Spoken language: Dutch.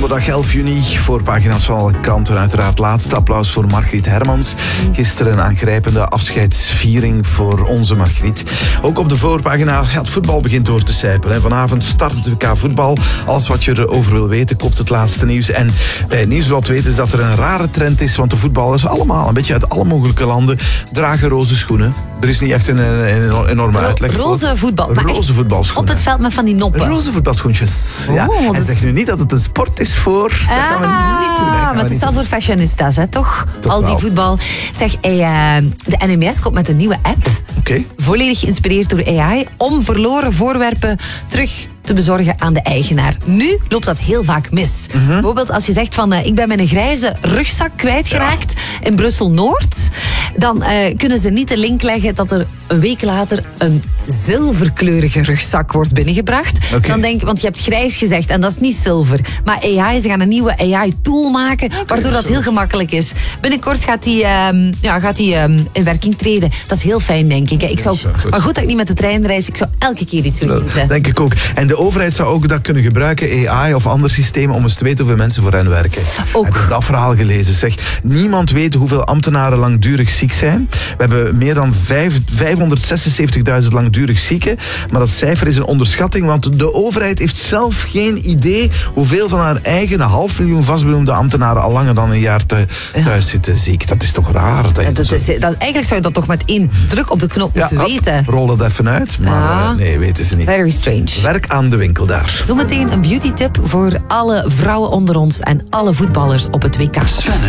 Donderdag 11 juni, voorpagina's van alle kranten. Uiteraard laatste applaus voor Margriet Hermans. Gisteren een aangrijpende afscheidsviering voor onze Margriet. Ook op de voorpagina, het voetbal begint door te sijpelen. Vanavond start het WK voetbal. Alles wat je erover wil weten, kopt het laatste nieuws. En bij het nieuws wat weten is dat er een rare trend is, want de voetballers allemaal, een beetje uit alle mogelijke landen, dragen roze schoenen. Er is niet echt een enorme uitleg voor. Roze voetbal. Maar roze voetbalschoenen. Op het veld met van die noppen. Roze voetbalschoentjes. Ja. En zeg nu niet dat het een sport is voor... Dat gaan we niet doen. Maar het is wel voor fashionistas, hè, toch? Al die voetbal. Zeg, de NMS komt met een nieuwe app. Oké. Volledig geïnspireerd door AI. Om verloren voorwerpen terug te bezorgen aan de eigenaar. Nu loopt dat heel vaak mis. Bijvoorbeeld als je zegt van ik ben mijn grijze rugzak kwijtgeraakt in Brussel-Noord. Dan kunnen ze niet de link leggen dat er een week later een zilverkleurige rugzak wordt binnengebracht. Okay. Dan denk, want je hebt grijs gezegd en dat is niet zilver. Maar AI, ze gaan een nieuwe AI-tool maken, waardoor dat heel gemakkelijk is. Binnenkort gaat die in werking treden. Dat is heel fijn, denk ik. Maar goed dat ik niet met de trein reis. Ik zou elke keer iets willen eten. Denk ik ook. En de overheid zou ook dat kunnen gebruiken, AI of andere systemen, om eens te weten hoeveel mensen voor hen werken. Ook. Heb je dat verhaal gelezen? Zeg, niemand weet hoeveel ambtenaren langdurig ziek zijn. We hebben meer dan 576.000 langdurig zieken. Maar dat cijfer is een onderschatting, want de overheid heeft zelf geen idee hoeveel van haar eigen 500.000 vastbenoemde ambtenaren al langer dan een jaar thuis zitten ziek. Dat is toch raar? Eigenlijk zou je dat toch met één druk op de knop moeten weten. Rol dat even uit, maar nee, weten ze niet. Very strange. Werk aan de winkel daar. Zometeen een beauty tip voor alle vrouwen onder ons en alle voetballers op het WK.